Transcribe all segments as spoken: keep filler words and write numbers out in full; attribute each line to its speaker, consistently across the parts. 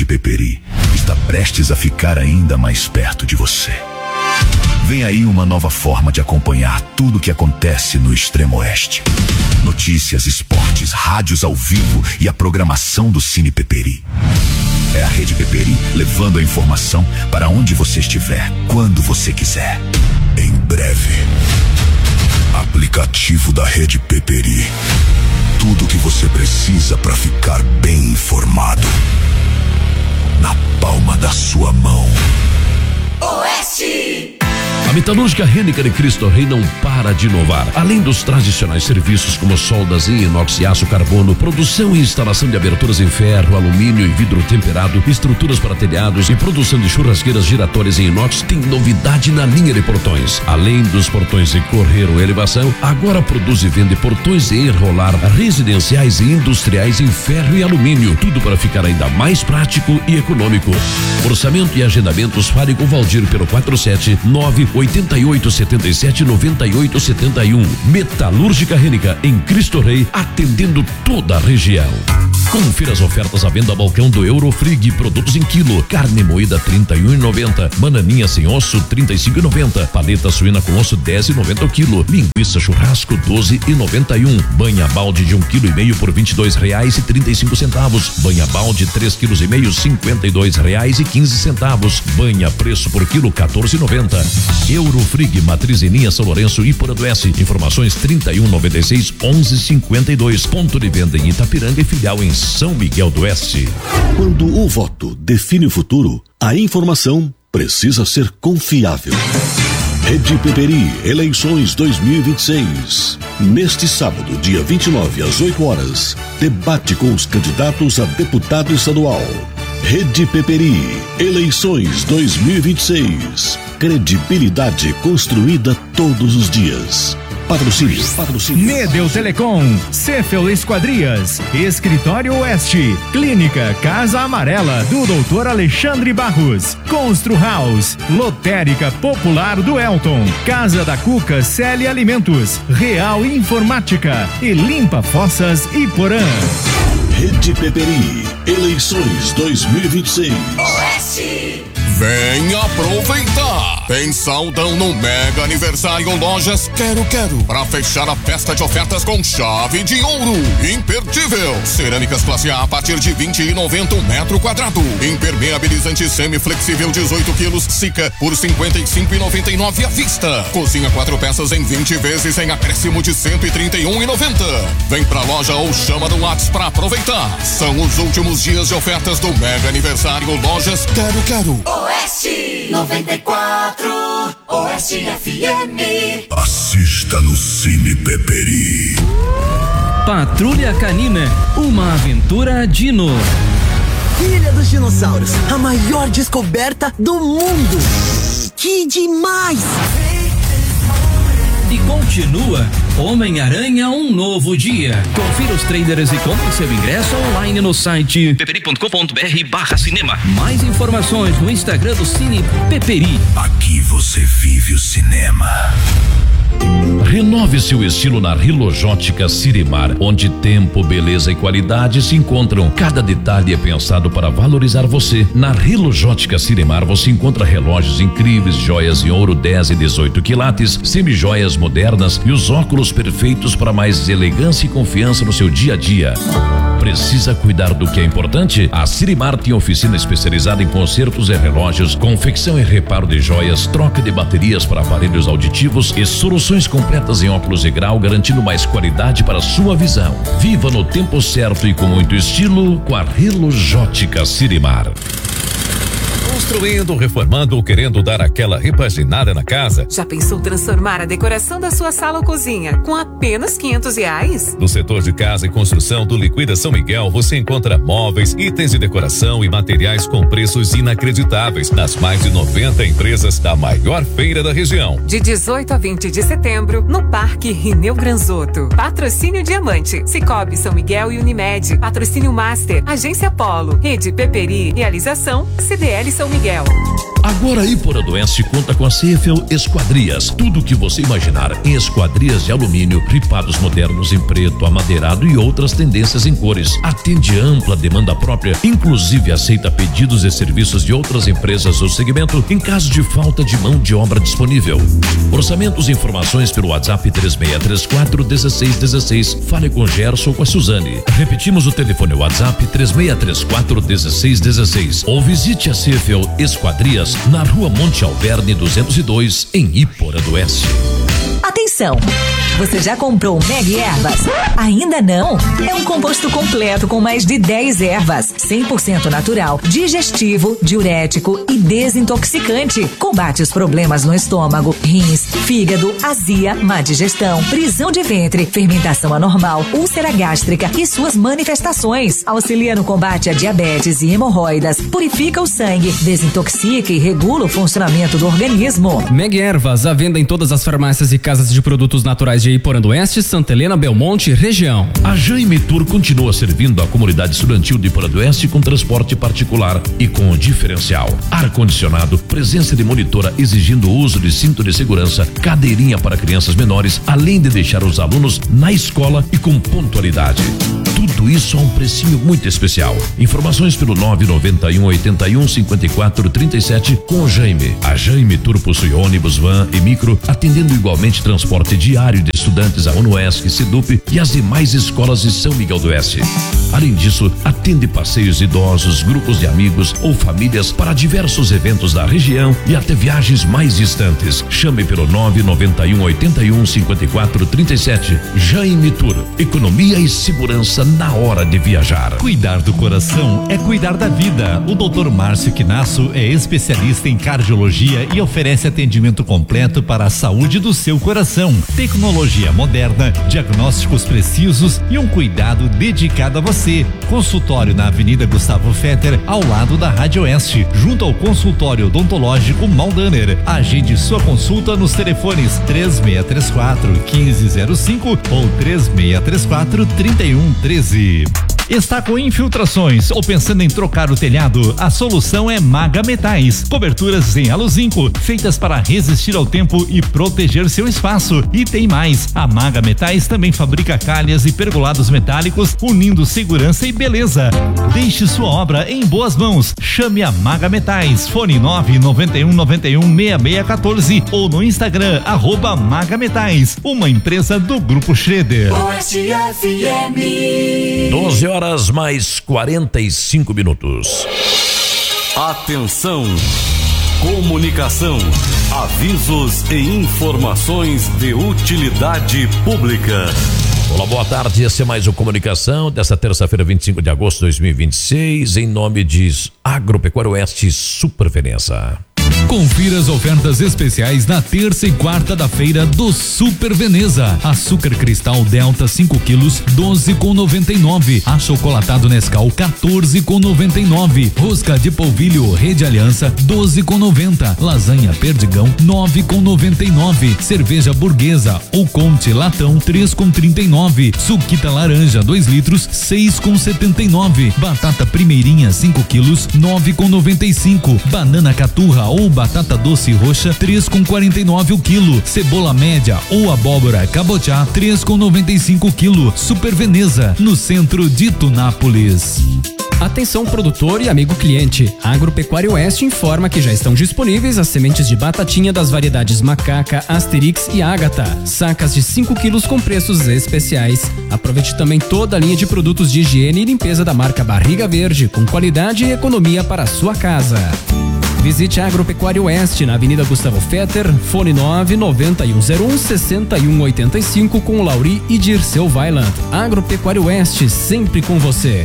Speaker 1: Peperi está prestes a ficar ainda mais perto de você. Vem aí uma nova forma de acompanhar tudo o que acontece no Extremo Oeste. Notícias, esportes, rádios ao vivo e a programação do Cine Peperi. É a Rede Peperi levando a informação para onde você estiver, quando você quiser. Em breve. Aplicativo da Rede Peperi. Tudo o que você precisa para ficar bem informado. Na palma da sua mão.
Speaker 2: Oeste!
Speaker 3: A Metalúrgica Henniker de Cristo Rei não para de inovar. Além dos tradicionais serviços como soldas em inox e aço carbono, produção e instalação de aberturas em ferro, alumínio e vidro temperado, estruturas para telhados e produção de churrasqueiras giratórias em inox, tem novidade na linha de portões. Além dos portões em correr ou elevação, agora produz e vende portões em enrolar residenciais e industriais em ferro e alumínio. Tudo para ficar ainda mais prático e econômico. Orçamento e agendamentos, fale com Valdir pelo quatro sete nove oito oito sete sete nove oito sete um. Metalúrgica Henniker em Cristo Rei, atendendo toda a região. Confira as ofertas à venda ao balcão do Eurofrig, produtos em quilo, carne moída trinta e um e noventa, bananinha sem osso trinta e cinco e noventa, paleta suína com osso dez e noventa o quilo, linguiça churrasco doze e noventa e um, banha balde de um quilo e meio por vinte e dois reais e trinta e cinco centavos, banha balde três quilos e meio cinquenta e dois reais e quinze centavos, banha preço por quilo quatorze e noventa. Eurofrig, matriz em linha São Lourenço e Porto Oeste. Informações trinta e um noventa e seis onze cinquenta e dois. Ponto de venda em Itapiranga e filial em São Miguel do Oeste.
Speaker 4: Quando o voto define o futuro, a informação precisa ser confiável. Rede Peperi, eleições dois mil e vinte e seis. Neste sábado, dia vinte e nove, às oito horas, debate com os candidatos a deputado estadual. Rede Peperi, eleições dois mil e vinte e seis. Credibilidade construída todos os dias. Patrocínio, patrocínio.
Speaker 5: Medel Telecom, Cefel Esquadrias, Escritório Oeste, Clínica Casa Amarela do doutor Alexandre Barros, Constru House, Lotérica Popular do Elton, Casa da Cuca Celi Alimentos, Real Informática e Limpa Fossas Iporã.
Speaker 4: Rede Peperi, eleições dois mil e vinte e seis.
Speaker 2: Oeste!
Speaker 6: Vem aproveitar! Tem saldão no Mega Aniversário Lojas Quero Quero para fechar a festa de ofertas com chave de ouro. Imperdível! Cerâmicas classe A a partir de vinte e noventa um metro quadrado. Impermeabilizante semiflexível dezoito quilos Sica por cinquenta e cinco e noventa e nove à vista. Cozinha quatro peças em vinte vezes em acréscimo de cento e trinta e um e noventa. Vem pra loja ou chama no WhatsApp para aproveitar. São os últimos dias de ofertas do Mega Aniversário Lojas Quero Quero.
Speaker 2: Oeste noventa e quatro, Oeste F M.
Speaker 1: Assista no Cine Peperi.
Speaker 7: Patrulha Canina, uma aventura dino.
Speaker 8: Ilha dos Dinossauros, a maior descoberta do mundo. Que demais!
Speaker 7: E continua Homem-Aranha, um novo dia. Confira os trailers e compre seu ingresso online no site peperi ponto com ponto br barra cinema. Mais informações no Instagram do Cine Peperi.
Speaker 1: Aqui você vive o cinema.
Speaker 3: Renove seu estilo na Rilojótica Sirimar, onde tempo, beleza e qualidade se encontram. Cada detalhe é pensado para valorizar você. Na Rilojótica Sirimar você encontra relógios incríveis, joias em ouro dez e dezoito quilates, semijoias modernas e os óculos perfeitos para mais elegância e confiança no seu dia a dia. Precisa cuidar do que é importante? A Sirimar tem oficina especializada em consertos e relógios, confecção e reparo de joias, troca de baterias para aparelhos auditivos e soluções completas em óculos de grau, garantindo mais qualidade para a sua visão. Viva no tempo certo e com muito estilo com a Rilojótica Sirimar.
Speaker 9: Construindo, reformando ou querendo dar aquela repaginada na casa?
Speaker 10: Já pensou transformar a decoração da sua sala ou cozinha com apenas quinhentos reais?
Speaker 9: No setor de casa e construção do Liquida São Miguel, você encontra móveis, itens de decoração e materiais com preços inacreditáveis nas mais de noventa empresas da maior feira da região.
Speaker 10: De dezoito a vinte de setembro, no Parque Rineu Granzotto. Patrocínio Diamante, Cicobi São Miguel e Unimed. Patrocínio Master, Agência Polo, Rede Peperi, realização C D L São São Miguel.
Speaker 3: Agora a Iporanduense conta com a Cefel Esquadrias. Tudo o que você imaginar em esquadrias de alumínio, ripados modernos em preto, amadeirado e outras tendências em cores. Atende ampla demanda própria, inclusive aceita pedidos e serviços de outras empresas do segmento em caso de falta de mão de obra disponível. Orçamentos e informações pelo WhatsApp três seis três quatro um seis um seis. Fale com Gerson ou com a Suzane. Repetimos o telefone WhatsApp três seis três quatro um seis um seis. Ou visite a Cefel Esquadrias na Rua Monte Alverne duzentos e dois, em Iporanduense.
Speaker 11: Atenção! Você já comprou o Meg Ervas? Ainda não? É um composto completo com mais de dez ervas, cem por cento natural, digestivo, diurético e desintoxicante. Combate os problemas no estômago, rins, fígado, azia, má digestão, prisão de ventre, fermentação anormal, úlcera gástrica e suas manifestações. Auxilia no combate a diabetes e hemorroidas, purifica o sangue, desintoxica e regula o funcionamento do organismo.
Speaker 12: Meg Ervas, à venda em todas as farmácias e casas de produtos naturais de Iporanduense, Santa Helena, Belmonte, região.
Speaker 3: A Jaime Tour continua servindo a comunidade estudantil de Iporanduense com transporte particular e com diferencial. Ar-condicionado, presença de monitora exigindo o uso de cinto de segurança, cadeirinha para crianças menores, além de deixar os alunos na escola e com pontualidade. Tudo isso a um precinho muito especial. Informações pelo nove nove um oito um cinco quatro três sete com o Jaime. A Jaime Tour possui ônibus, van e micro, atendendo igualmente transporte diário de estudantes a UNOESC, SEDUP e as demais escolas de São Miguel do Oeste. Além disso, atende passeios idosos, grupos de amigos ou famílias para diversos eventos da região e até viagens mais distantes. Chame pelo nove nove um oito um cinco quatro três sete. Jaime Tour. Economia e segurança na hora de viajar.
Speaker 13: Cuidar do coração é cuidar da vida. O doutor Márcio Quinasso é especialista em cardiologia e oferece atendimento completo para a saúde do seu coração. Tecnologia moderna, diagnósticos precisos e um cuidado dedicado a você. Consultório na Avenida Gustavo Fetter, ao lado da Rádio Oeste, junto ao consultório odontológico Maldaner. Agende sua consulta nos telefones três seis três quatro um cinco zero cinco ou três seis três quatro três um um três. Está com infiltrações ou pensando em trocar o telhado? A solução é Maga Metais. Coberturas em aluzinco, feitas para resistir ao tempo e proteger seu espaço. E tem mais, a Maga Metais também fabrica calhas e pergolados metálicos, unindo segurança e beleza. Deixe sua obra em boas mãos. Chame a Maga Metais. Fone nove nove um nove um seis seis um quatro ou no Instagram, arroba Maga Metais, uma empresa do Grupo Schroeder.
Speaker 2: O S F M.
Speaker 3: doze horas mais quarenta e cinco minutos.
Speaker 4: Atenção! Comunicação, avisos e informações de utilidade pública.
Speaker 3: Olá, boa tarde. Esse é mais o Comunicação desta terça-feira, vinte e cinco de agosto de dois mil e vinte e seis, em nome de Agropecuário Oeste Super Veneza.
Speaker 5: Confira as ofertas especiais na terça e quarta da feira do Super Veneza. Açúcar cristal Delta cinco quilos, doze com noventa e nove. Achocolatado Nescau, quatorze com noventa e nove. Rosca de polvilho Rede Aliança, doze com noventa. Lasanha Perdigão, nove com noventa e nove. Cerveja Burguesa ou Conte Latão, três com trinta e nove. Suquita laranja, dois litros, seis com setenta e nove. Batata Primeirinha, cinco quilos, nove com noventa e cinco. Banana Caturra ou batata doce roxa, três com quarenta e nove o quilo. Cebola média ou abóbora cabotiá, três com noventa e cinco o quilo. Super Veneza, no centro de Tunápolis.
Speaker 12: Atenção produtor e amigo cliente, a Agropecuário Oeste informa que já estão disponíveis as sementes de batatinha das variedades Macaca, Asterix e Ágata, sacas de cinco quilos com preços especiais. Aproveite também toda a linha de produtos de higiene e limpeza da marca Barriga Verde, com qualidade e economia para a sua casa. Visite a Agropecuário Oeste na Avenida Gustavo Fetter, fone nove nove um zero um seis um oito cinco com o Lauri e Dirceu Vailand. Agropecuário Oeste, sempre com você.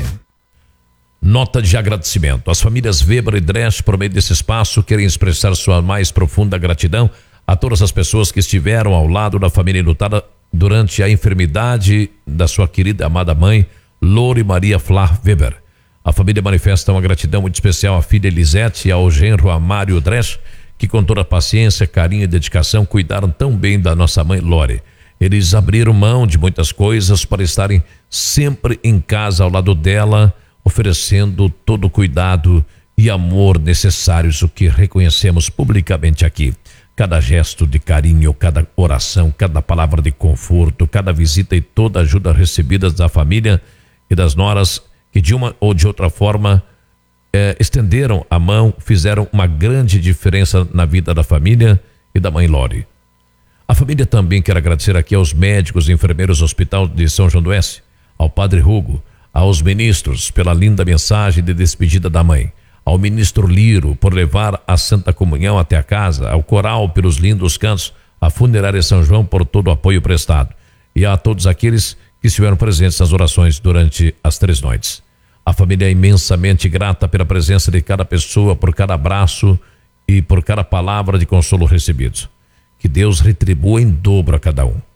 Speaker 3: Nota de agradecimento. As famílias Weber e Dresch, por meio desse espaço, querem expressar sua mais profunda gratidão a todas as pessoas que estiveram ao lado da família enlutada durante a enfermidade da sua querida amada mãe, Lore Maria Flá Weber. A família manifesta uma gratidão muito especial à filha Elisete e ao genro Amário Dresch, que com toda paciência, carinho e dedicação cuidaram tão bem da nossa mãe Lore. Eles abriram mão de muitas coisas para estarem sempre em casa ao lado dela, oferecendo todo o cuidado e amor necessários, o que reconhecemos publicamente aqui. Cada gesto de carinho, cada oração, cada palavra de conforto, cada visita e toda ajuda recebida da família e das noras que de uma ou de outra forma eh, estenderam a mão, fizeram uma grande diferença na vida da família e da mãe Lori. A família também quer agradecer aqui aos médicos e enfermeiros do Hospital de São João do Oeste, ao Padre Hugo, aos ministros pela linda mensagem de despedida da mãe, ao ministro Liro por levar a Santa Comunhão até a casa, ao coral pelos lindos cantos, à funerária São João por todo o apoio prestado e a todos aqueles que estiveram presentes nas orações durante as três noites. A família é imensamente grata pela presença de cada pessoa, por cada abraço e por cada palavra de consolo recebidos. Que Deus retribua em dobro a cada um.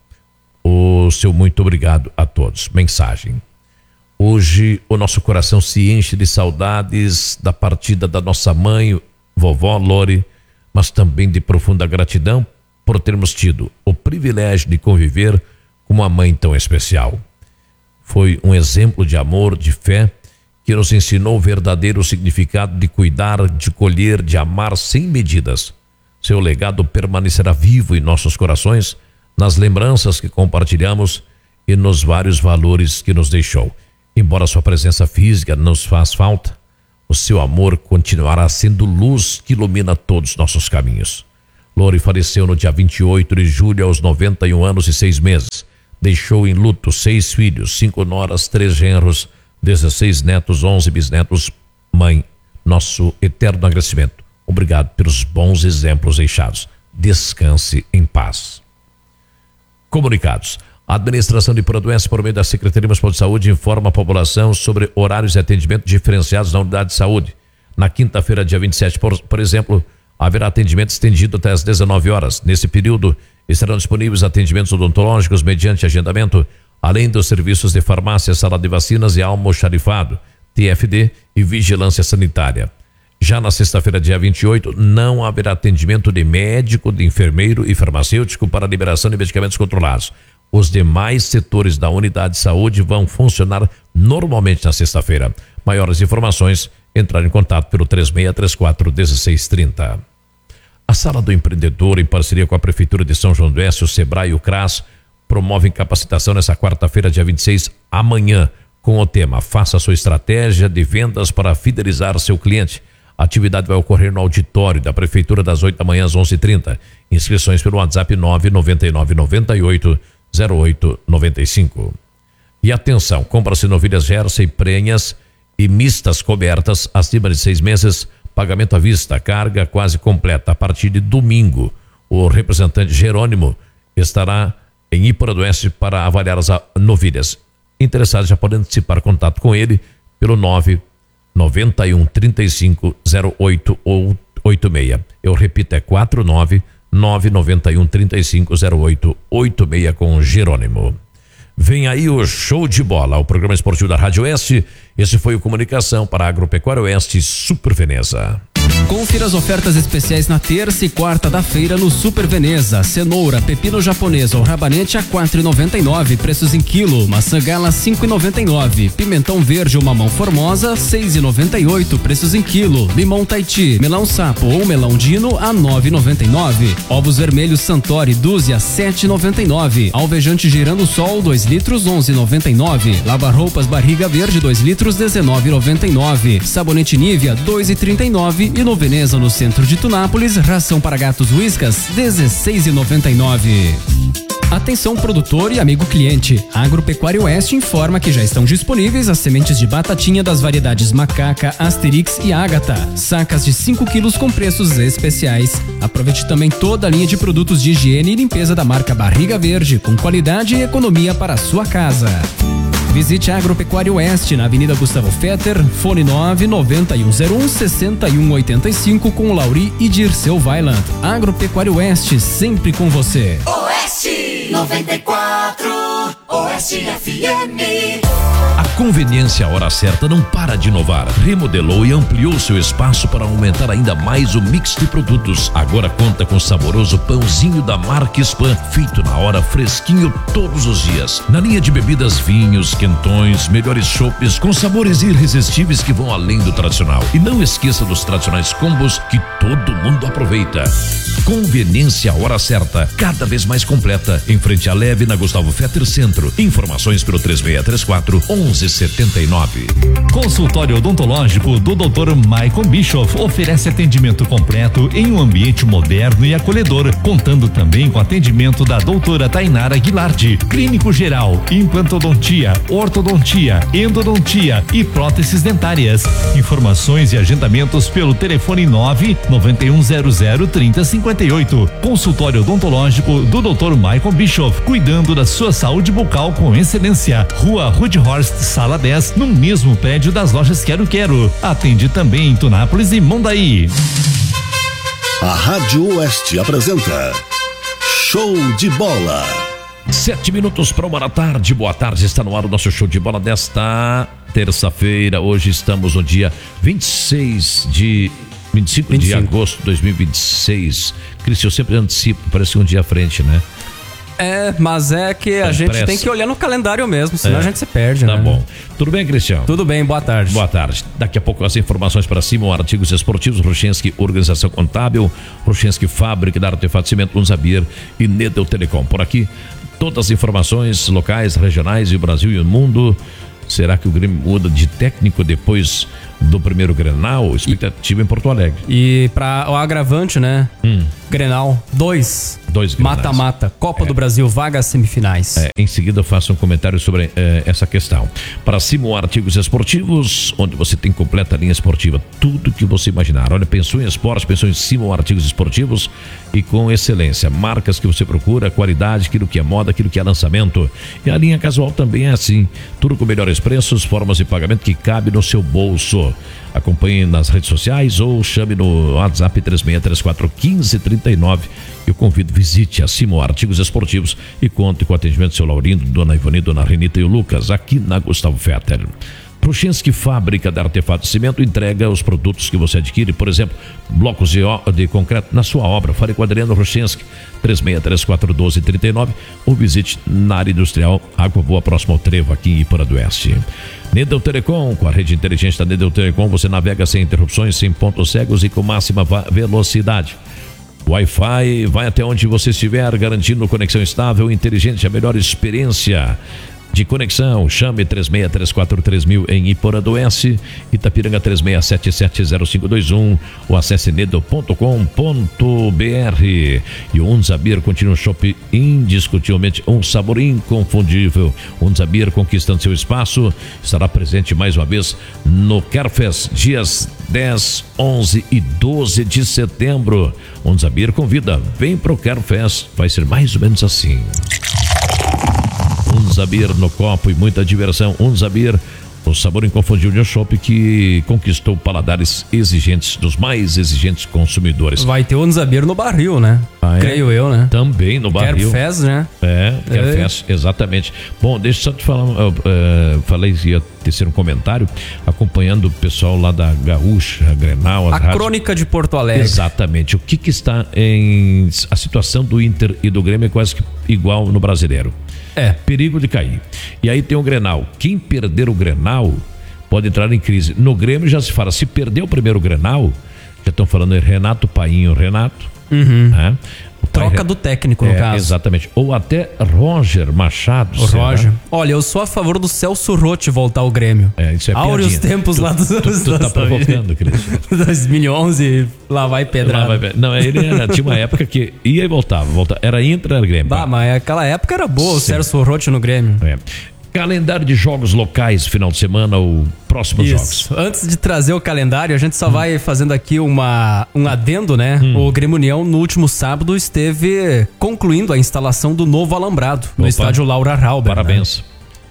Speaker 3: O seu muito obrigado a todos. Mensagem. Hoje o nosso coração se enche de saudades da partida da nossa mãe, vovó Lori, mas também de profunda gratidão por termos tido o privilégio de conviver com uma mãe tão especial. Foi um exemplo de amor, de fé, que nos ensinou o verdadeiro significado de cuidar, de colher, de amar sem medidas. Seu legado permanecerá vivo em nossos corações, nas lembranças que compartilhamos e nos vários valores que nos deixou. Embora sua presença física nos faz falta, o seu amor continuará sendo luz que ilumina todos os nossos caminhos. Lori faleceu no dia vinte e oito de julho aos noventa e um anos e seis meses. Deixou em luto seis filhos, cinco noras, três genros, dezesseis netos, onze bisnetos. Mãe, nosso eterno agradecimento. Obrigado pelos bons exemplos deixados. Descanse em paz. Comunicados. A administração de Prodoense, por meio da Secretaria Municipal de Saúde, informa a população sobre horários de atendimento diferenciados na unidade de saúde. Na quinta-feira, dia vinte e sete, por, por exemplo, haverá atendimento estendido até às dezenove horas. Nesse período, estarão disponíveis atendimentos odontológicos mediante agendamento, além dos serviços de farmácia, sala de vacinas e almoxarifado, T F D e vigilância sanitária. Já na sexta-feira, dia vinte e oito, não haverá atendimento de médico, de enfermeiro e farmacêutico para liberação de medicamentos controlados. Os demais setores da unidade de saúde vão funcionar normalmente na sexta-feira. Maiores informações, entrar em contato pelo três seis três quatro, um seis três zero. A Sala do Empreendedor, em parceria com a Prefeitura de São João do Oeste, o Sebrae e o CRAS, promovem capacitação nessa quarta-feira, dia vinte e seis, amanhã, com o tema Faça sua estratégia de vendas para fidelizar seu cliente. A atividade vai ocorrer no auditório da Prefeitura das oito da manhã às onze e trinta. Inscrições pelo WhatsApp nove nove nove nove oito zero oito nove cinco. E atenção, compra-se novilhas Jersey, prenhas e mistas cobertas acima de seis meses, pagamento à vista, carga quase completa. A partir de domingo, o representante Jerônimo estará em Iporadoense para avaliar as novilhas. Interessados já podem antecipar contato com ele pelo nove nove um, três cinco, zero oito oito seis. Eu repito, é quatro nove nove nove um, três cinco, zero oito oito seis com Jerônimo. Vem aí o Show de Bola, o programa esportivo da Rádio Oeste. Esse foi o Comunicação para a Agropecuária Oeste Super Veneza.
Speaker 12: Confira as ofertas especiais na terça e quarta da feira no Super Veneza. Cenoura, pepino japonês ou rabanete a quatro e noventa e nove, preços em quilo. Maçã gala cinco e noventa e nove. Pimentão verde ou mamão formosa seis e noventa e oito, preços em quilo. Limão Tahiti, melão sapo ou melão dino a nove e noventa e nove. Ovos vermelhos Santori dúzia sete e noventa e nove. Alvejante Girando Sol dois litros onze e noventa e nove. Lava roupas Barriga Verde dois litros dezenove e noventa e nove. Sabonete Nivea dois e trinta e nove. E no Veneza, no centro de Tunápolis, ração para gatos Whiskas dezesseis e noventa e nove. Atenção produtor e amigo cliente, a Agropecuária Oeste informa que já estão disponíveis as sementes de batatinha das variedades Macaca, Asterix e Ágata, sacas de cinco quilos com preços especiais. Aproveite também toda a linha de produtos de higiene e limpeza da marca Barriga Verde, com qualidade e economia para a sua casa. Visite a Agropecuária Oeste na Avenida Gustavo Fetter, fone nove nove um zero um seis um oito cinco com Lauri e Dirceu Weiland. Agropecuária Oeste, sempre com você.
Speaker 2: Oeste noventa e quatro, Oeste F M.
Speaker 5: A
Speaker 3: Conveniência Hora Certa não para de inovar. Remodelou e ampliou seu espaço para aumentar ainda mais o mix de produtos. Agora conta com o saboroso pãozinho da marca Spam, feito na hora, fresquinho todos os dias. Na linha de bebidas, vinhos, quentões, melhores chopes com sabores irresistíveis que vão além do tradicional. E não esqueça dos tradicionais combos que todo mundo aproveita. Conveniência Hora Certa, cada vez mais completa, em frente à Leve, na Gustavo Fetter Centro. Informações pelo três seis três quatro, um um sete nove.
Speaker 13: Consultório odontológico do doutor Michael Bischoff oferece atendimento completo em um ambiente moderno e acolhedor, contando também com atendimento da doutora Tainara Guilard, clínico geral, implantodontia, ortodontia, endodontia e próteses dentárias. Informações e agendamentos pelo telefone nove nove um zero zero trinta cinquenta e oito. Consultório odontológico do doutor Michael Bischoff, cuidando da sua saúde bucal com excelência. Rua Rudhorst, sala dez, no mesmo prédio das lojas Quero Quero. Atende também em Tunápolis e Mondaí.
Speaker 4: A Rádio Oeste apresenta Show de Bola.
Speaker 3: Sete minutos para uma da tarde. Boa tarde, está no ar o nosso show de bola desta terça-feira. Hoje estamos no dia vinte e seis de vinte e cinco de agosto de dois mil e vinte e seis. Cristian, eu sempre antecipo, parece um dia à frente, né?
Speaker 12: É, mas é que a
Speaker 3: Tem
Speaker 12: gente
Speaker 3: pressa.
Speaker 12: tem que olhar no calendário mesmo, senão
Speaker 3: É.
Speaker 12: a gente se perde,
Speaker 3: Tá
Speaker 12: né?
Speaker 3: bom. Tudo bem, Cristian?
Speaker 12: Tudo bem, boa tarde.
Speaker 3: Boa tarde. Daqui a pouco as informações para cima, artigos esportivos, Rochensky Organização Contábil, Rochensky Fábrica da Artefato Cimento, Unzabir e Nedel Telecom. Por aqui, todas as informações locais, regionais e o Brasil e o mundo. Será que o Grêmio muda de técnico depois do primeiro Grenal? Expectativa e... em Porto Alegre.
Speaker 12: E para o agravante, né?
Speaker 3: Hum.
Speaker 12: Grenal, dois.
Speaker 3: Dois Grenais.
Speaker 12: Mata-mata, Copa
Speaker 3: É.
Speaker 12: do Brasil, vagas semifinais.
Speaker 3: É, em seguida eu faço um comentário sobre é, essa questão. Para cima, artigos esportivos, onde você tem completa linha esportiva, tudo que você imaginar. Olha, pensou em esporte, pensou em cima, artigos esportivos e com excelência. Marcas que você procura, qualidade, aquilo que é moda, aquilo que é lançamento. E a linha casual também é assim. Tudo com melhores preços, formas de pagamento que cabe no seu bolso. Acompanhe nas redes sociais ou chame no WhatsApp três seis três quatro, um cinco três nove. Eu convido, visite a Simo Artigos Esportivos e conte com o atendimento do seu Laurindo, Dona Ivone, Dona Renita e o Lucas, aqui na Gustavo Fetter. Prochensky Fábrica de Artefato Cimento entrega os produtos que você adquire, por exemplo, blocos de, de concreto na sua obra. Fale com Adriano Prochensky, três seis três quatro, um dois três nove, ou visite na área industrial Água Boa, próximo ao Trevo, aqui em Ipora do Oeste. Nedel Telecom, com a rede inteligente da Nedel Telecom, você navega sem interrupções, sem pontos cegos e com máxima velocidade. Wi-Fi vai até onde você estiver, garantindo conexão estável, inteligente, a melhor experiência de conexão. Chame três seis três quatro três mil em Ipora do Oeste, Itapiranga três seis sete sete zero cinco dois um, ou acesse nedel ponto com ponto b r. E o Unzabir continua um shopping indiscutivelmente um sabor inconfundível. Unzabir conquistando seu espaço, estará presente mais uma vez no Carfest, dias dez, onze e doze de setembro. Unzabir convida, vem pro Carfest, vai ser mais ou menos assim. Unzabir no copo e muita diversão. Unzabir, o sabor inconfundível de um shopping que conquistou paladares exigentes, dos mais exigentes consumidores.
Speaker 12: Vai ter o Unzabir no barril, né?
Speaker 3: Ah, é?
Speaker 12: Creio eu, né?
Speaker 3: Também no barril.
Speaker 12: Carfest, né?
Speaker 3: É, Carfest,
Speaker 12: É.
Speaker 3: exatamente. Bom, deixa eu só te falar, eu, uh, falei que ia tecer um comentário, acompanhando o pessoal lá da Gaúcha, Grenal, as
Speaker 12: A
Speaker 3: rádios.
Speaker 12: crônica de Porto Alegre.
Speaker 3: Exatamente. O que que está em... A situação do Inter e do Grêmio é quase que igual no Brasileiro.
Speaker 12: É.
Speaker 3: Perigo de cair. E aí tem o Grenal. Quem perder o Grenal pode entrar em crise. No Grêmio já se fala, se perder o primeiro Grenal, já estão falando em Renato Painho, Renato.
Speaker 12: Uhum.
Speaker 3: Né? O pai-
Speaker 12: Troca do técnico, no
Speaker 3: é,
Speaker 12: caso.
Speaker 3: Exatamente. Ou até Roger Machado.
Speaker 12: O
Speaker 3: será?
Speaker 12: Roger. Olha, eu sou a favor do Celso Rotti voltar ao Grêmio.
Speaker 3: É, isso é
Speaker 12: Áureos
Speaker 3: piadinha.
Speaker 12: tempos
Speaker 3: Tu-
Speaker 12: lá dos
Speaker 3: tu-
Speaker 12: anos
Speaker 3: tu tá provocando, Cristian.
Speaker 12: dois mil e onze, lá vai pedrada.
Speaker 3: Lá vai- Não, ele era, tinha uma época que ia e voltava. voltava. Era Inter, era Grêmio.
Speaker 12: Bah, mas aquela época era boa, o
Speaker 3: Sim.
Speaker 12: Celso Rotti no Grêmio.
Speaker 3: É. Calendário de jogos locais, final de semana, ou próximos
Speaker 12: Isso.
Speaker 3: jogos.
Speaker 12: Antes de trazer o calendário, a gente só hum. vai fazendo aqui uma, um adendo, né? Hum. O Grêmio União, no último sábado, esteve concluindo a instalação do novo alambrado no
Speaker 3: Opa.
Speaker 12: estádio Laura Rauber.
Speaker 3: Parabéns.
Speaker 12: Né?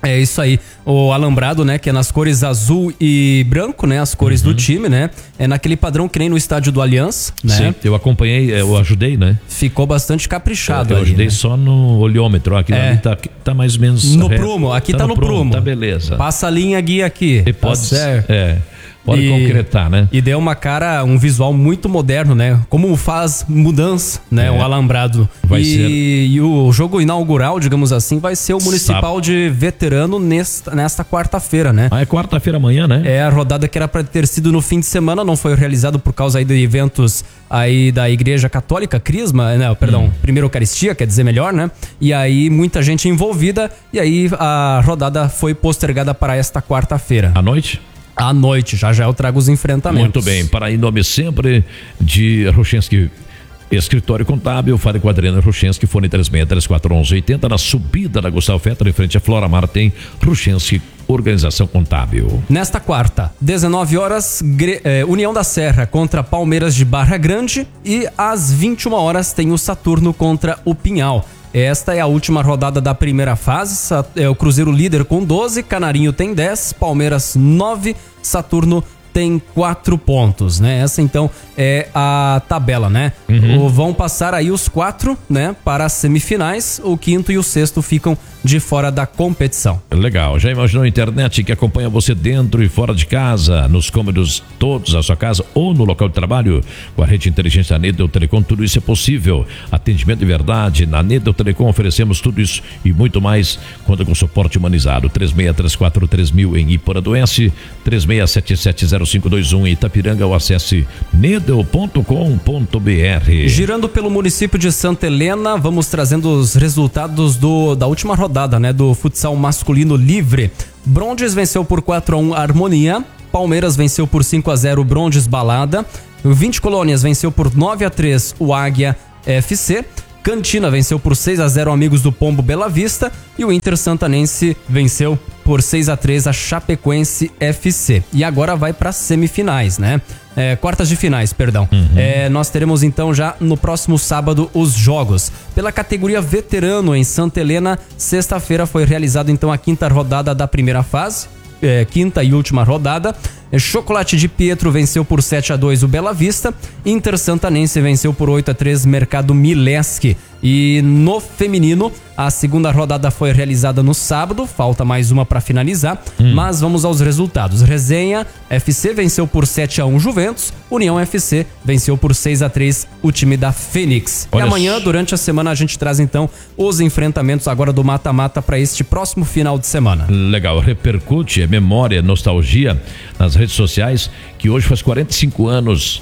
Speaker 12: É isso aí, o alambrado, né, que é nas cores azul e branco, né, as cores uhum. do time, né, é naquele padrão que nem no estádio do Aliança, né.
Speaker 3: Sim, eu acompanhei, eu ajudei, né.
Speaker 12: Ficou bastante caprichado
Speaker 3: Eu, eu
Speaker 12: ali,
Speaker 3: ajudei
Speaker 12: né?
Speaker 3: só no olhômetro, aqui
Speaker 12: É.
Speaker 3: ali tá, tá mais ou menos...
Speaker 12: No
Speaker 3: reto.
Speaker 12: prumo, aqui tá,
Speaker 3: tá
Speaker 12: no
Speaker 3: prumo,
Speaker 12: prumo.
Speaker 3: Tá beleza.
Speaker 12: Passa a linha guia aqui,
Speaker 3: E
Speaker 12: tá
Speaker 3: pode,
Speaker 12: certo.
Speaker 3: é, pode
Speaker 12: E-
Speaker 3: concretar, né.
Speaker 12: E deu uma cara, um visual muito moderno, né? Como faz mudança, né?
Speaker 3: É.
Speaker 12: O alambrado.
Speaker 3: Vai
Speaker 12: e,
Speaker 3: ser.
Speaker 12: e o jogo inaugural, digamos assim, vai ser o Municipal
Speaker 3: Sábado.
Speaker 12: de Veterano nesta, nesta quarta-feira, né?
Speaker 3: Ah, é quarta-feira amanhã, né?
Speaker 12: É a rodada que era para ter sido no fim de semana, não foi realizado por causa aí de eventos aí da Igreja Católica, Crisma, né? Perdão,
Speaker 3: Hum.
Speaker 12: Primeira Eucaristia, quer dizer melhor, né? E aí muita gente envolvida e aí a rodada foi postergada para esta quarta-feira.
Speaker 3: À noite?
Speaker 12: À noite, já já eu trago os enfrentamentos.
Speaker 3: Muito bem, para em nome sempre de Ruchenski Escritório Contábil, fale com a Adriana Ruchenski, fone três seis três quatro um um oito zero, na subida da Gustavo Fetter, em frente à Flora Mar, tem Ruchenski Organização Contábil.
Speaker 12: Nesta quarta, dezenove horas, Gre- eh, União da Serra contra Palmeiras de Barra Grande e às vinte e uma horas tem o Saturno contra o Pinhal. Esta é a última rodada da primeira fase, Sa- é o Cruzeiro líder com doze, Canarinho tem dez, Palmeiras nove, Saturno tem quatro pontos, né? Essa então é a tabela, né?
Speaker 3: Uhum.
Speaker 12: O- vão passar aí os quatro, né? Para as semifinais, o quinto e o sexto ficam de fora da competição.
Speaker 3: Legal, já imaginou a internet que acompanha você dentro e fora de casa, nos cômodos todos da sua casa ou no local de trabalho? Com a rede inteligente da Nedel Telecom, tudo isso é possível. Atendimento de verdade, na Nedel Telecom oferecemos tudo isso e muito mais, conta com suporte humanizado. três seis três quatro três mil em Iporanduense, três seis sete sete zero cinco dois um em Itapiranga, ou acesse nedel ponto com ponto br.
Speaker 12: Girando pelo município de Santa Helena, vamos trazendo os resultados do, da última rodada, né, do futsal masculino livre. Brondes venceu por quatro a um Harmonia, Palmeiras venceu por cinco a zero Brondes Balada, vinte Colônias venceu por nove a três o Águia F C, Cantina venceu por seis a zero Amigos do Pombo Bela Vista e o Inter Santanense venceu por seis a três a Chapecoense F C. E agora vai para semifinais, né? É, quartas de finais, perdão.
Speaker 3: Uhum.
Speaker 12: É, nós teremos então já no próximo sábado os jogos. Pela categoria veterano em Santa Helena, sexta-feira foi realizada então a quinta rodada da primeira fase. É, quinta e última rodada. É, Chocolate de Pietro venceu por sete a dois o Bela Vista. Inter Santanense venceu por oito a três Mercado Mileschi. E no feminino, a segunda rodada foi realizada no sábado, falta mais uma para finalizar, hum. mas vamos aos resultados. Resenha F C venceu por sete a um Juventus, União F C venceu por seis a três o time da Fênix.
Speaker 3: Olha
Speaker 12: e amanhã,
Speaker 3: isso.
Speaker 12: durante a semana, a gente traz então os enfrentamentos agora do mata-mata para este próximo final de semana.
Speaker 3: Legal, repercute, é memória, nostalgia nas redes sociais, que hoje faz quarenta e cinco anos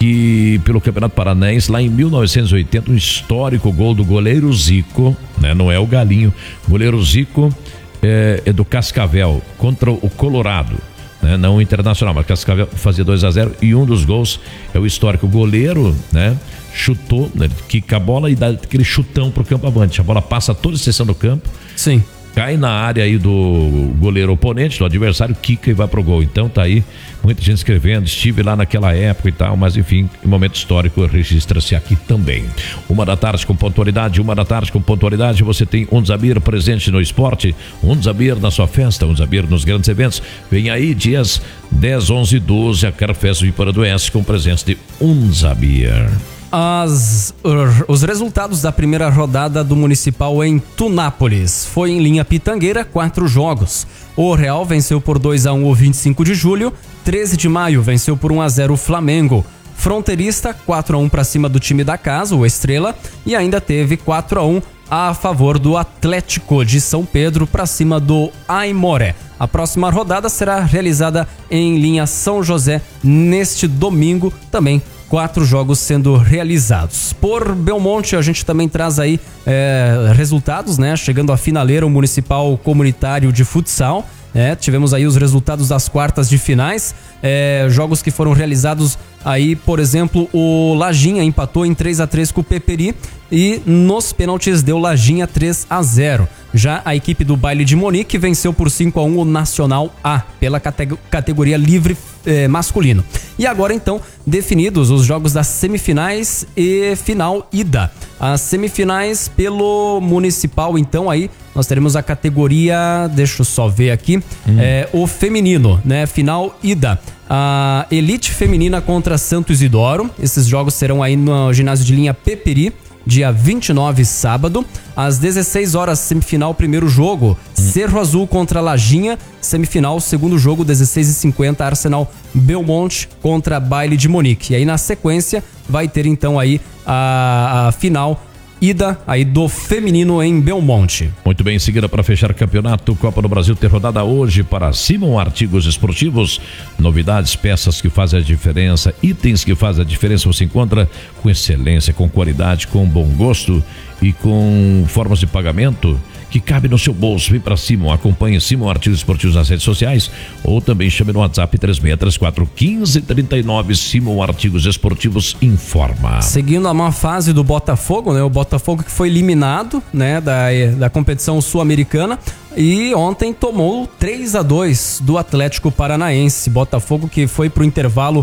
Speaker 3: que pelo Campeonato Paranaense, lá em mil novecentos e oitenta, um histórico gol do goleiro Zico, né? Não é o Galinho, goleiro Zico é, é do Cascavel contra o Colorado, né? Não o Internacional, mas Cascavel fazia dois a zero e um dos gols é o histórico goleiro, né? Chutou, né? Quica a bola e dá aquele chutão pro campo avante, a bola passa toda a extensão do campo.
Speaker 12: Sim.
Speaker 3: Cai na área aí do goleiro oponente, do adversário, quica e vai pro gol. Então tá aí, muita gente escrevendo, estive lá naquela época e tal, mas enfim, em momento histórico registra-se aqui também. Uma da tarde com pontualidade, uma da tarde com pontualidade, você tem um Zabir presente no esporte, um Zabir na sua festa, um Zabir nos grandes eventos. Vem aí dias dez, onze e doze, a Carfest de Iporanduense com presença de um Zabir.
Speaker 12: As, os resultados da primeira rodada do Municipal em Tunápolis. Foi em linha pitangueira, quatro jogos. O Real venceu por dois a um o vinte e cinco de julho, treze de maio venceu por um a zero o Flamengo. Fronteirista, quatro a um para cima do time da casa, o Estrela, e ainda teve quatro a um a favor do Atlético de São Pedro para cima do Aimoré. A próxima rodada será realizada em linha São José neste domingo, também quatro jogos sendo realizados. Por Belmonte, a gente também traz aí é, resultados, né? Chegando à finaleira, o Municipal Comunitário de Futsal. É, tivemos aí os resultados das quartas de finais, é, jogos que foram realizados aí, por exemplo, o Lajinha empatou em três a três com o Peperi e nos pênaltis deu Lajinha três a zero. Já a equipe do Baile de Monique venceu por cinco a um o Nacional A, pela cate- categoria livre eh, masculino. E agora então, definidos os jogos das semifinais e final ida. As semifinais pelo municipal, então aí nós teremos a categoria, deixa eu só ver aqui, hum. é, o feminino, né? Final ida. A Elite Feminina contra Santo Isidoro. Esses jogos serão aí no ginásio de linha Peperi, dia vinte e nove, sábado. Às dezesseis horas, semifinal, primeiro jogo. Hum. Cerro Azul contra Lajinha. Semifinal, segundo jogo, dezesseis e cinquenta, Arsenal Belmonte contra Baile de Monique. E aí, na sequência, vai ter então aí a, a final ida aí do feminino em Belmonte.
Speaker 3: Muito bem, em seguida, para fechar o campeonato, Copa do Brasil tem rodada hoje para Simon Artigos Esportivos. Novidades, peças que fazem a diferença, itens que fazem a diferença, você encontra com excelência, com qualidade, com bom gosto e com formas de pagamento que cabe no seu bolso. Vem para Simon, acompanhe Simon Artigos Esportivos nas redes sociais ou também chame no WhatsApp três seis três quatro, um cinco três nove. Simon Artigos Esportivos informa.
Speaker 12: Seguindo a má fase do Botafogo, né? O Botafogo que foi eliminado, né, da, da competição sul-americana e ontem tomou três a dois do Atlético Paranaense. Botafogo que foi pro intervalo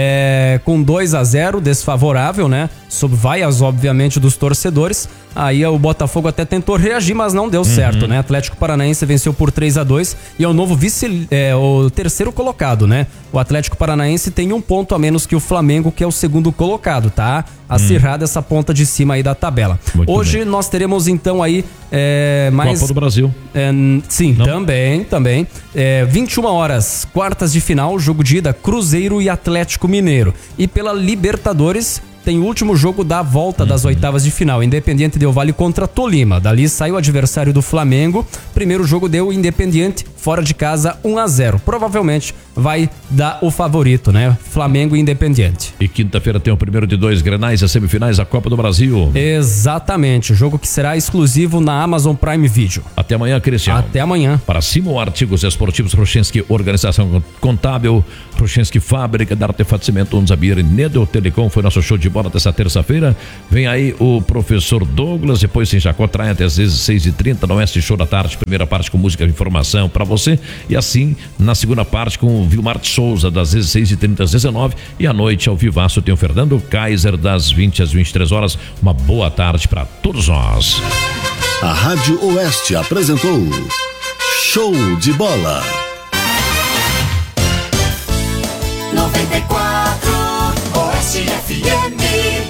Speaker 12: é, com dois a zero, desfavorável, né? Sob vaias, obviamente, dos torcedores. Aí o Botafogo até tentou reagir, mas não deu uhum. certo, né? Atlético Paranaense venceu por três a dois e é o novo vice, é, o terceiro colocado, né? O Atlético Paranaense tem um ponto a menos que o Flamengo, que é o segundo colocado, tá? Acirrada hum. essa ponta de cima aí da tabela. Muito Hoje bem. Nós teremos então aí é, mais...
Speaker 3: Copa do Brasil.
Speaker 12: É, sim, não. também, também. É, vinte e uma horas, quartas de final, jogo de ida, Cruzeiro e Atlético Mineiro. E pela Libertadores... tem o último jogo da volta uhum. das oitavas de final, Independiente Del Valle contra Tolima. Dali sai o adversário do Flamengo. Primeiro jogo deu Independiente fora de casa um a zero. Provavelmente vai dar o favorito, né? Flamengo e Independiente.
Speaker 3: E quinta-feira tem o primeiro de dois grenais, as semifinais da Copa do Brasil.
Speaker 12: Exatamente, o jogo que será exclusivo na Amazon Prime Video.
Speaker 3: Até amanhã, Cristiano.
Speaker 12: Até amanhã.
Speaker 3: Para Simon Artigos Esportivos, Rochensky Organização Contábil, Rochensky Fábrica da Artefato Cimento, Unzabir e Nedel Telecom, foi nosso show de bola dessa terça-feira. Vem aí o professor Douglas, depois em Jacó Traem até às seis e trinta, no Oeste Show da Tarde, primeira parte com música e informação para você, e assim na segunda parte com o Vilmar de Souza, das dezesseis e trinta às dezenove, e à noite ao vivaço tem o Fernando Kaiser, das vinte às vinte e três horas. Uma boa tarde para todos nós.
Speaker 4: A Rádio Oeste apresentou Show de Bola
Speaker 2: noventa e quatro Oeste F M.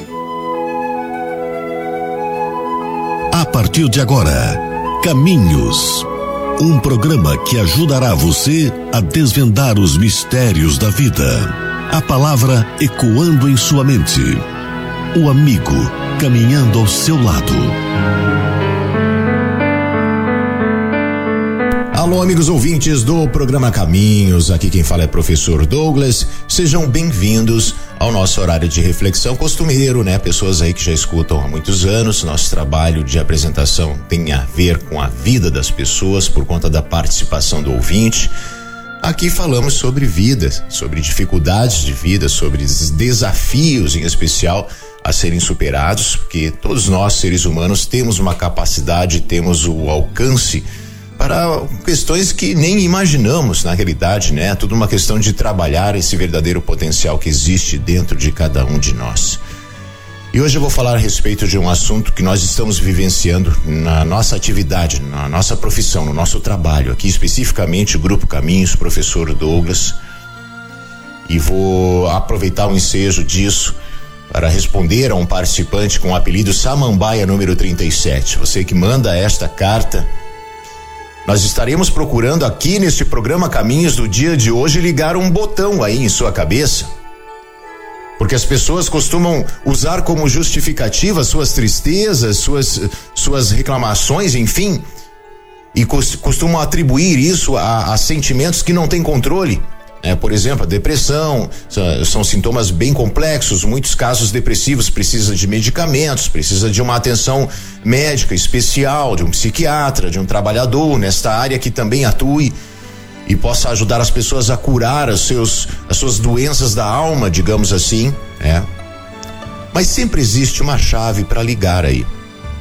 Speaker 4: A partir de agora, Caminhos, um programa que ajudará você a desvendar os mistérios da vida. A palavra ecoando em sua mente. O amigo caminhando ao seu lado.
Speaker 14: Alô, amigos ouvintes do programa Caminhos, aqui quem fala é professor Douglas. Sejam bem-vindos ao nosso horário de reflexão costumeiro, né? Pessoas aí que já escutam há muitos anos. Nosso trabalho de apresentação tem a ver com a vida das pessoas por conta da participação do ouvinte. Aqui falamos sobre vida, sobre dificuldades de vida, sobre desafios em especial a serem superados, porque todos nós, seres humanos, temos uma capacidade, temos o alcance para questões que nem imaginamos na realidade, né? Tudo uma questão de trabalhar esse verdadeiro potencial que existe dentro de cada um de nós. E hoje eu vou falar a respeito de um assunto que nós estamos vivenciando na nossa atividade, na nossa profissão, no nosso trabalho, aqui especificamente o Grupo Caminhos, professor Douglas. E vou aproveitar o ensejo disso para responder a um participante com o apelido Samambaia número trinta e sete. Você que manda esta carta. Nós estaremos procurando aqui neste programa Caminhos do dia de hoje ligar um botão aí em sua cabeça. Porque as pessoas costumam usar como justificativa suas tristezas, suas, suas reclamações, enfim, e costumam atribuir isso a, a sentimentos que não têm controle. É, por exemplo, a depressão, são, são sintomas bem complexos, muitos casos depressivos precisam de medicamentos, precisa de uma atenção médica especial, de um psiquiatra, de um trabalhador nesta área que também atue e possa ajudar as pessoas a curar os seus, as suas doenças da alma, digamos assim, né? Mas sempre existe uma chave para ligar aí. A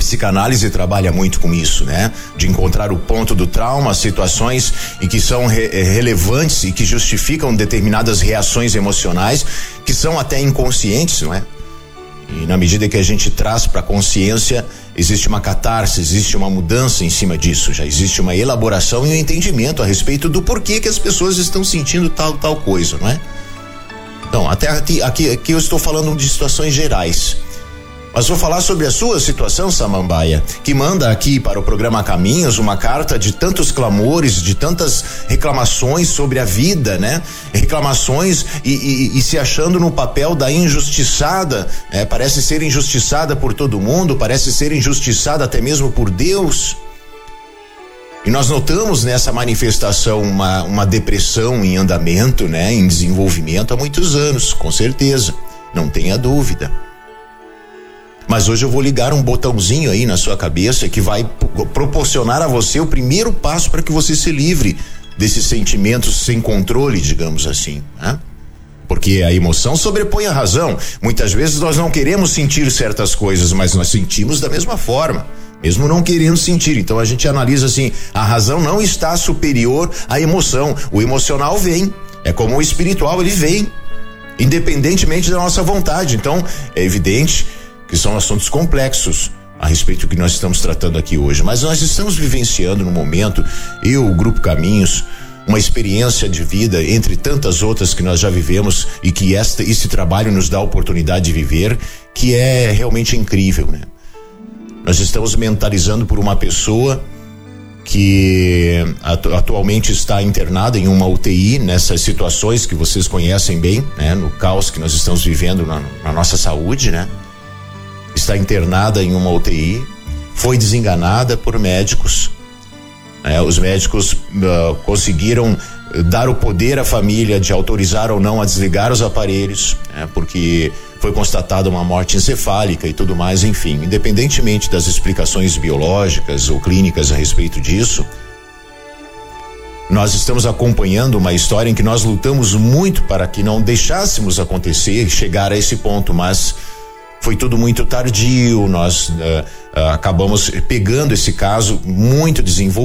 Speaker 14: psicanálise trabalha muito com isso, né? De encontrar o ponto do trauma, situações em que são re- relevantes e que justificam determinadas reações emocionais que são até inconscientes, não é? E na medida que a gente traz para a consciência, existe uma catarse, existe uma mudança em cima disso, já existe uma elaboração e um entendimento a respeito do porquê que as pessoas estão sentindo tal, tal coisa, não é? Então, até aqui, aqui, aqui eu estou falando de situações gerais. Mas vou falar sobre a sua situação, Samambaia, que manda aqui para o programa Caminhos uma carta de tantos clamores, de tantas reclamações sobre a vida, né? Reclamações e, e, e se achando no papel da injustiçada, né? Parece ser injustiçada por todo mundo, parece ser injustiçada até mesmo por Deus. E nós notamos nessa manifestação uma, uma depressão em andamento, né? Em desenvolvimento há muitos anos, com certeza, não tenha dúvida. Mas hoje eu vou ligar um botãozinho aí na sua cabeça que vai proporcionar a você o primeiro passo para que você se livre desses sentimentos sem controle, digamos assim, né? Porque a emoção sobrepõe a razão. Muitas vezes nós não queremos sentir certas coisas, mas nós sentimos da mesma forma, mesmo não querendo sentir. Então a gente analisa assim, a razão não está superior à emoção. O emocional vem, é como o espiritual, ele vem, independentemente da nossa vontade. Então é evidente que são assuntos complexos a respeito do que nós estamos tratando aqui hoje, mas nós estamos vivenciando no momento, eu, o Grupo Caminhos, uma experiência de vida entre tantas outras que nós já vivemos e que esta, esse trabalho nos dá a oportunidade de viver, que é realmente incrível, né? Nós estamos mentalizando por uma pessoa que atu- atualmente está internada em uma U T I, nessas situações que vocês conhecem bem, né? No caos que nós estamos vivendo na, na nossa saúde, né? Está internada em uma U T I, foi desenganada por médicos. É, os médicos uh, conseguiram dar o poder à família de autorizar ou não a desligar os aparelhos, é, porque foi constatada uma morte encefálica e tudo mais, enfim. Independentemente das explicações biológicas ou clínicas a respeito disso, nós estamos acompanhando uma história em que nós lutamos muito para que não deixássemos acontecer, chegar a esse ponto, mas foi tudo muito tardio, nós uh, uh, acabamos pegando esse caso muito desenvolvido.